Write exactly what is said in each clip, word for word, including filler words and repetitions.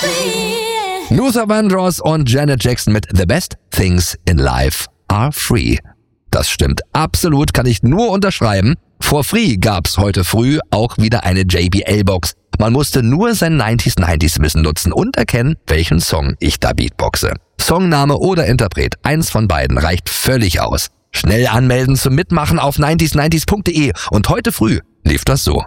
Luther Vandross und Janet Jackson mit The Best Things in Life Are Free. Das stimmt absolut, kann ich nur unterschreiben. For free gab's heute früh auch wieder eine J B L-Box. Man musste nur sein neunziger neunziger Wissen nutzen und erkennen, welchen Song ich da beatboxe. Songname oder Interpret, eins von beiden reicht völlig aus. Schnell anmelden zum Mitmachen auf neunzig neunzig punkt de und heute früh lief das so.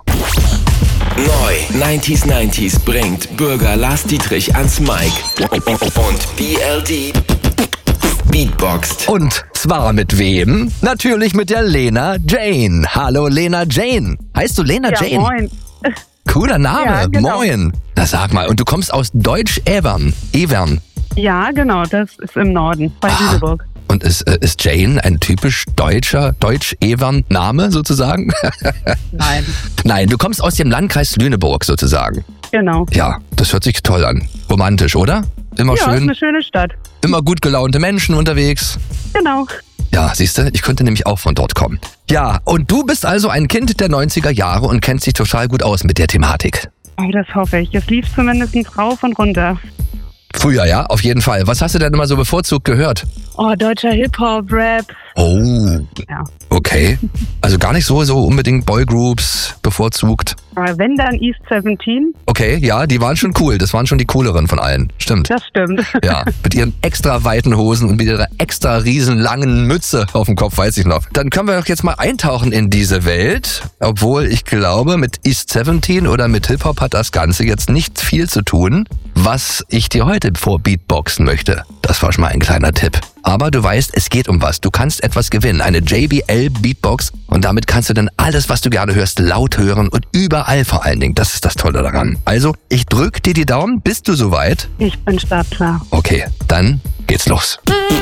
Neu neunzig neunzig bringt Bürger Lars Dietrich ans Mic und B L D beatboxt. Und zwar mit wem? Natürlich mit der Lena Jane. Hallo Lena Jane. Heißt du Lena Ja, Jane? moin. Cooler Name, Ja, genau. Moin. Na sag mal, und du kommst aus Deutsch-Evern. Evern. Ja, genau, das ist im Norden, bei Ah. Lüneburg. Und ist, äh, ist Jane ein typisch deutscher, Deutsch-Evern-Name sozusagen? Nein, Nein, du kommst aus dem Landkreis Lüneburg sozusagen. genau. Ja, das hört sich toll an. Romantisch, oder? Immer Ja, ist schön, eine schöne Stadt. immer gut gelaunte Menschen unterwegs. Genau. Ja, siehst du, ich könnte nämlich auch von dort kommen. Ja, und du bist also ein Kind der neunziger Jahre und kennst dich total gut aus mit der Thematik. Oh, das hoffe ich. Es lief zumindest rauf und runter. Früher, ja, auf jeden Fall. Was hast du denn immer so bevorzugt gehört? Oh, deutscher Hip-Hop, Rap. Oh, Ja. okay. Also gar nicht so, so unbedingt Boygroups bevorzugt. Aber wenn, dann East siebzehn. Okay, ja, die waren schon cool. Das waren schon die cooleren von allen. Stimmt. Das stimmt. Ja, mit ihren extra weiten Hosen und mit ihrer extra riesen langen Mütze auf dem Kopf, weiß ich noch. Dann können wir doch jetzt mal eintauchen in diese Welt. Obwohl ich glaube, mit East siebzehn oder mit Hip-Hop hat das Ganze jetzt nicht viel zu tun. Was ich dir heute vor Beatboxen möchte, das war schon mal ein kleiner Tipp. Aber du weißt, es geht um was. Du kannst etwas gewinnen. Eine J B L Beatbox. Und damit kannst du dann alles, was du gerne hörst, laut hören und überall vor allen Dingen. Das ist das Tolle daran. Also, ich drück dir die Daumen. Bist du soweit? Ich bin startklar. Okay, dann geht's los.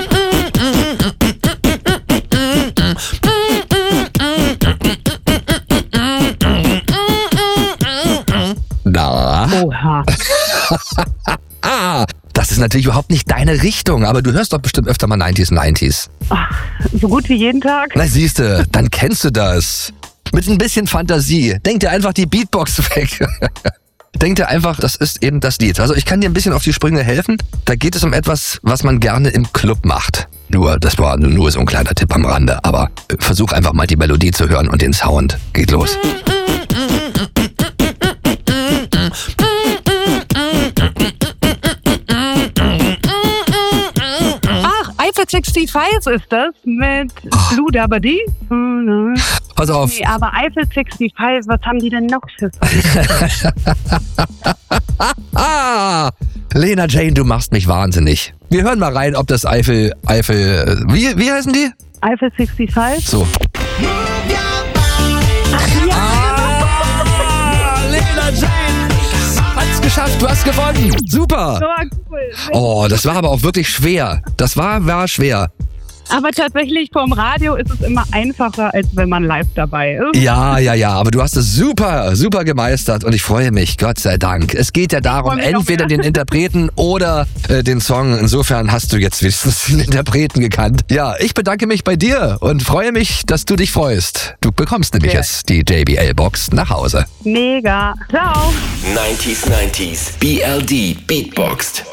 Na? Oha. Ah, das ist natürlich überhaupt nicht deine Richtung, aber du hörst doch bestimmt öfter mal neunziger neunziger. Ach, so gut wie jeden Tag. Na siehste, dann kennst du das. Mit ein bisschen Fantasie. Denk dir einfach die Beatbox weg. Denk dir einfach, das ist eben das Lied. Also ich kann dir ein bisschen auf die Sprünge helfen. Da geht es um etwas, was man gerne im Club macht. Nur, das war nur so ein kleiner Tipp am Rande. Aber versuch einfach mal die Melodie zu hören und den Sound. Geht los. Eiffel fünfundsechzig ist das mit Blue Dabadi. Pass auf. Nee, aber Eiffel fünfundsechzig, was haben die denn noch für Ah, Lena Jane, du machst mich wahnsinnig. Wir hören mal rein, ob das Eiffel, Eiffel, wie, wie heißen die? Eiffel fünfundsechzig? So. Ach ja, Ah, Lena Jane hat's geschafft, du hast gewonnen. Super. so cool. Oh, das war aber auch wirklich schwer. Das war, war schwer. Aber tatsächlich vom Radio ist es immer einfacher, als wenn man live dabei ist. Ja, ja, ja, aber du hast es super, super gemeistert und ich freue mich, Gott sei Dank. Es geht ja darum, freue mich auch entweder mehr. den Interpreten oder äh, den Song. Insofern hast du jetzt wenigstens den Interpreten gekannt. Ja, ich bedanke mich bei dir und freue mich, dass du dich freust. Du bekommst nämlich Ja. jetzt die J B L-Box nach Hause. Mega. Ciao. neunzig neunzig B L D beatboxt.